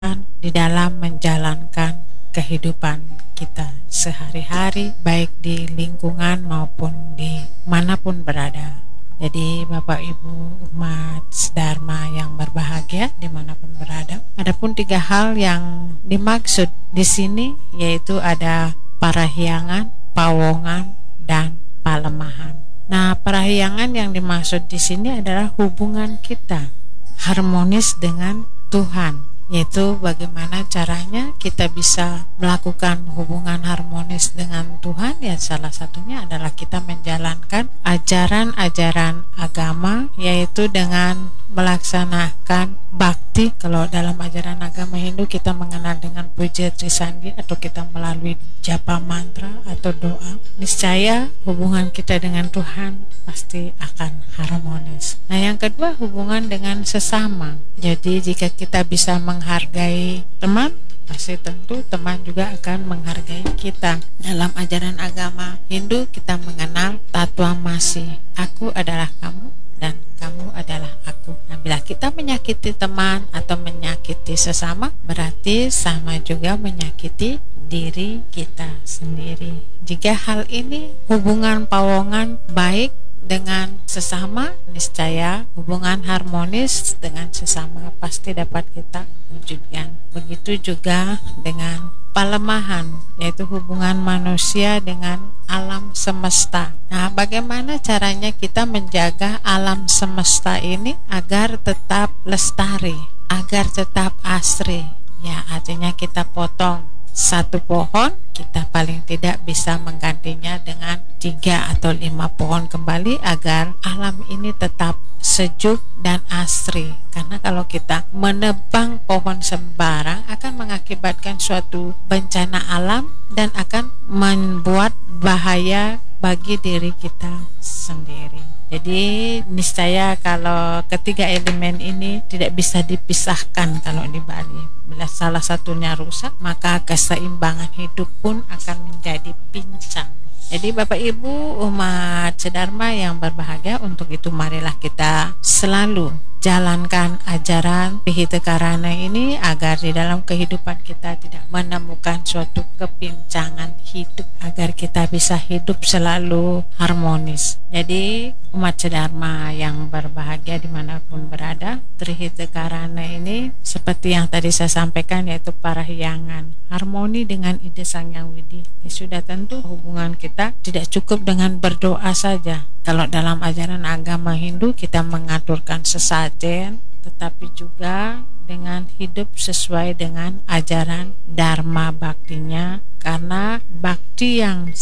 di dalam menjalankan kehidupan kita sehari-hari, baik di lingkungan maupun di manapun berada. Jadi Bapak Ibu umat Dharma yang berbahagia dimanapun berada, adapun 3 hal yang dimaksud di sini yaitu ada parahyangan, pawongan, dan palemahan. Nah, parahyangan yang dimaksud di sini adalah hubungan kita harmonis dengan Tuhan, yaitu bagaimana caranya kita bisa melakukan hubungan harmonis dengan Tuhan. Ya, salah satunya adalah kita menjalankan ajaran-ajaran agama, yaitu dengan melaksanakan bakti. Kalau dalam ajaran agama Hindu kita mengenal dengan puja trisandi atau kita melalui japa mantra atau doa. Niscaya hubungan kita dengan Tuhan pasti akan harmonis. Nah, yang kedua hubungan dengan sesama. Jadi jika kita bisa menghargai teman, pasti tentu teman juga akan menghargai kita. Dalam ajaran agama Hindu kita mengenal tatwamasi, aku adalah kamu dan kamu adalah aku. Nah, bila kita menyakiti teman atau menyakiti sesama, berarti sama juga menyakiti diri kita sendiri. Jika hal ini hubungan pawongan baik dengan sesama, niscaya hubungan harmonis dengan sesama pasti dapat kita wujudkan. Begitu juga dengan palemahan, yaitu hubungan manusia dengan alam semesta. Nah, bagaimana caranya kita menjaga alam semesta ini agar tetap lestari, agar tetap asri? Ya, artinya kita potong satu pohon, kita paling tidak bisa menggantinya dengan 3 atau 5 pohon kembali agar alam ini tetap sejuk dan asri. Karena kalau kita menebang pohon sembarang akan mengakibatkan suatu bencana alam dan akan membuat bahaya bagi diri kita sendiri. Jadi niscaya kalau ketiga elemen ini tidak bisa dipisahkan kalau di Bali. Bila salah satunya rusak, maka keseimbangan hidup pun akan menjadi pincang. Jadi Bapak Ibu umat Dharma yang berbahagia, untuk itu marilah kita selalu jalankan ajaran Pihitakarana ini agar di dalam kehidupan kita tidak menemukan suatu kepincangan hidup, agar kita bisa hidup selalu harmonis. Jadi umat Dharma yang berbahagia dimanapun berada, Trihitakarana ini seperti yang tadi saya sampaikan, yaitu parahyangan, harmoni dengan ide Sang Yang Widi. Ya, sudah tentu hubungan kita tidak cukup dengan berdoa saja. Kalau dalam ajaran agama Hindu kita mengaturkan sesajen, tetapi juga dengan hidup sesuai dengan ajaran Dharma baktinya, karena bakti yang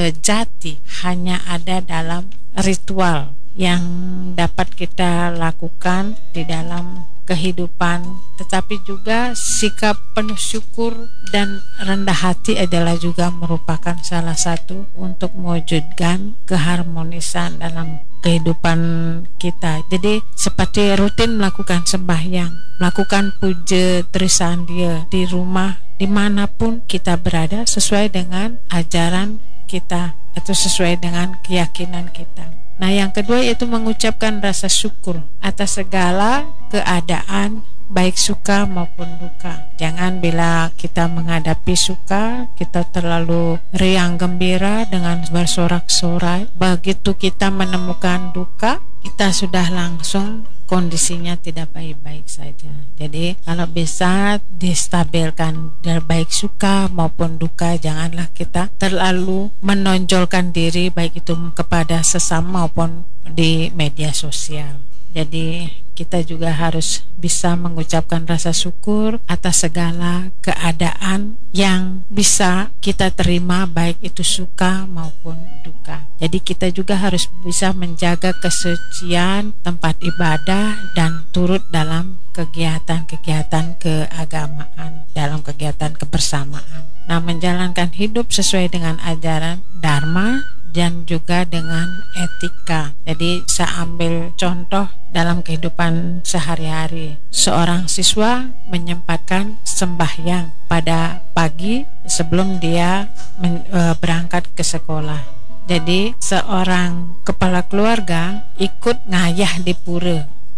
sejati hanya ada dalam ritual yang dapat kita lakukan di dalam kehidupan, tetapi juga sikap penuh syukur dan rendah hati adalah juga merupakan salah satu untuk mewujudkan keharmonisan dalam kehidupan kita. Jadi seperti rutin melakukan sembahyang, melakukan puja trisandia di rumah, dimanapun kita berada, sesuai dengan ajaran kita atau sesuai dengan keyakinan kita. Nah, yang kedua yaitu mengucapkan rasa syukur atas segala keadaan, baik suka maupun duka. Jangan bila kita menghadapi suka, kita terlalu riang gembira dengan bersorak-sorai. Begitu kita menemukan duka, kita sudah langsung kondisinya tidak baik-baik saja. Jadi kalau bisa distabilkan dari baik suka maupun duka, janganlah kita terlalu menonjolkan diri baik itu kepada sesama maupun di media sosial. Jadi kita juga harus bisa mengucapkan rasa syukur atas segala keadaan yang bisa kita terima, baik itu suka maupun duka. Jadi kita juga harus bisa menjaga kesucian tempat ibadah dan turut dalam kegiatan-kegiatan keagamaan, dalam kegiatan kebersamaan. Nah, menjalankan hidup sesuai dengan ajaran Dharma dan juga dengan etika. Jadi saya ambil contoh dalam kehidupan sehari-hari. Seorang siswa menyempatkan sembahyang pada pagi sebelum dia berangkat ke sekolah. Jadi seorang kepala keluarga ikut ngayah di pura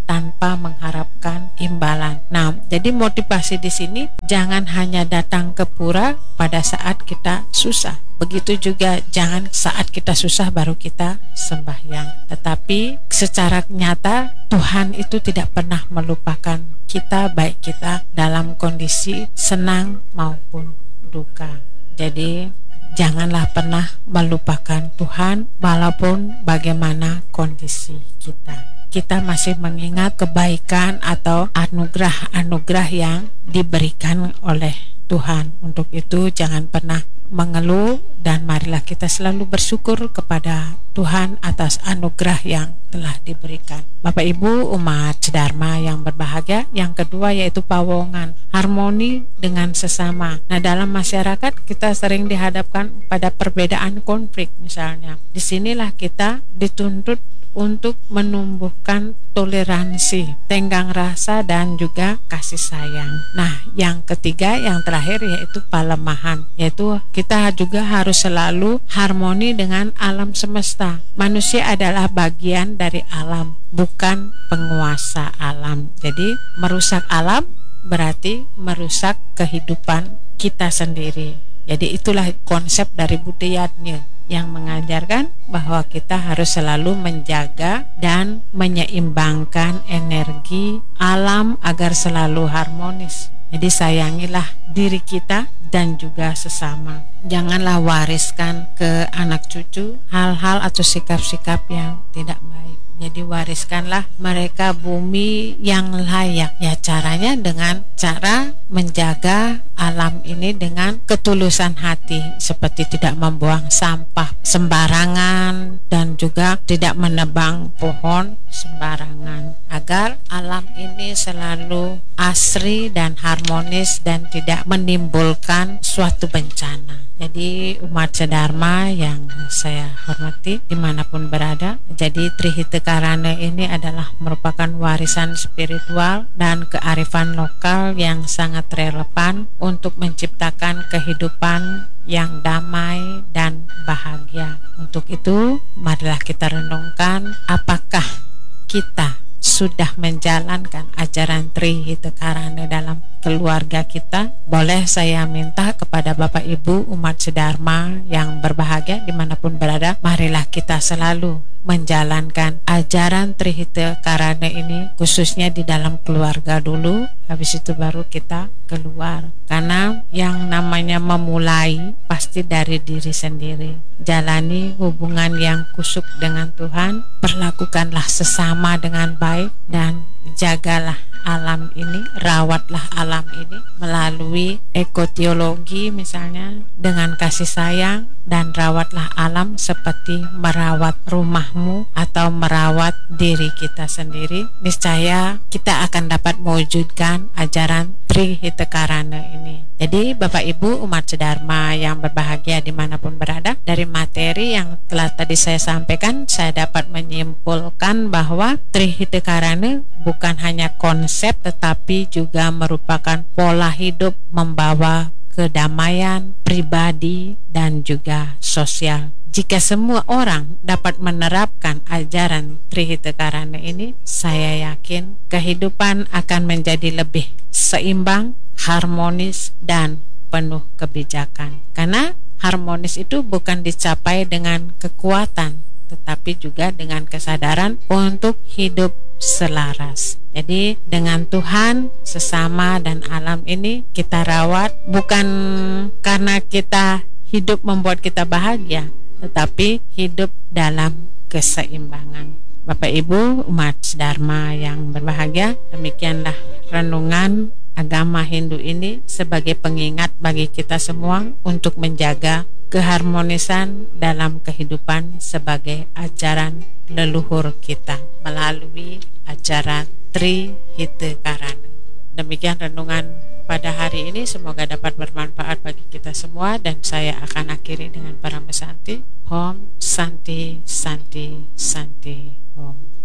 tanpa mengharapkan imbalan. Nah, jadi motivasi di sini jangan hanya datang ke pura pada saat kita susah. Begitu juga jangan saat kita susah baru kita sembahyang. Tetapi secara nyata Tuhan itu tidak pernah melupakan kita, baik kita dalam kondisi senang maupun duka. Jadi janganlah pernah melupakan Tuhan walaupun bagaimana kondisi kita. Kita masih mengingat kebaikan atau anugerah-anugerah yang diberikan oleh Tuhan. Untuk itu jangan pernah mengeluh dan marilah kita selalu bersyukur kepada Tuhan atas anugerah yang telah diberikan. Bapak Ibu umat Dharma yang berbahagia, yang kedua yaitu pawongan, harmoni dengan sesama. Nah, dalam masyarakat kita sering dihadapkan pada perbedaan konflik misalnya. Disinilah kita dituntut untuk menumbuhkan toleransi, tenggang rasa dan juga kasih sayang. Nah, yang ketiga, yang terakhir yaitu palemahan, yaitu kita juga harus selalu harmoni dengan alam semesta. Manusia adalah bagian dari alam, bukan penguasa alam. Jadi merusak alam berarti merusak kehidupan kita sendiri. Jadi itulah konsep dari Buddhayatnya yang mengajarkan bahwa kita harus selalu menjaga dan menyeimbangkan energi alam agar selalu harmonis. Jadi sayangilah diri kita dan juga sesama. Janganlah wariskan ke anak cucu hal-hal atau sikap-sikap yang tidak baik. Jadi wariskanlah mereka bumi yang layak. Ya, caranya dengan cara menjaga alam ini dengan ketulusan hati, seperti tidak membuang sampah sembarangan dan juga tidak menebang pohon sembarangan, agar alam ini selalu asri dan harmonis dan tidak menimbulkan suatu bencana. Jadi umat Dharma yang saya hormati dimanapun berada, jadi Trihita Karana ini adalah merupakan warisan spiritual dan kearifan lokal yang sangat relevan untuk menciptakan kehidupan yang damai dan bahagia. Untuk itu marilah kita renungkan apakah kita sudah menjalankan ajaran Trihita Karana dalam keluarga kita. Boleh saya minta kepada Bapak Ibu umat Dharma yang berbahagia dimanapun berada, marilah kita selalu menjalankan ajaran Trihita Karana ini, khususnya di dalam keluarga dulu, habis itu baru kita keluar. Karena yang namanya memulai pasti dari diri sendiri. Jalani hubungan yang kusuk dengan Tuhan, perlakukanlah sesama dengan baik, dan jagalah alam ini, rawatlah alam ini melalui ekoteologi misalnya dengan kasih sayang, dan rawatlah alam seperti merawat rumahmu atau merawat diri kita sendiri. Niscaya kita akan dapat mewujudkan ajaran Trihita Karana ini. Jadi Bapak Ibu umat Dharma yang berbahagia dimanapun berada, dari materi yang telah tadi saya sampaikan, saya dapat menyimpulkan bahwa Trihita Karana bukan hanya konsep tetapi juga merupakan pola hidup membawa kedamaian pribadi dan juga sosial. Jika semua orang dapat menerapkan ajaran Trihita Karana ini, saya yakin kehidupan akan menjadi lebih seimbang, harmonis, dan penuh kebijakan. Karena harmonis itu bukan dicapai dengan kekuatan, tetapi juga dengan kesadaran untuk hidup selaras. Jadi dengan Tuhan, sesama, dan alam ini kita rawat, bukan karena kita hidup membuat kita bahagia, tetapi hidup dalam keseimbangan. Bapak Ibu umat Dharma yang berbahagia, demikianlah renungan agama Hindu ini sebagai pengingat bagi kita semua untuk menjaga keharmonisan dalam kehidupan sebagai ajaran leluhur kita melalui ajaran Trihita Karana. Demikian renungan pada hari ini, semoga dapat bermanfaat bagi kita semua, dan saya akan akhiri dengan Paramasanti. Om Santi Santi Santi Om.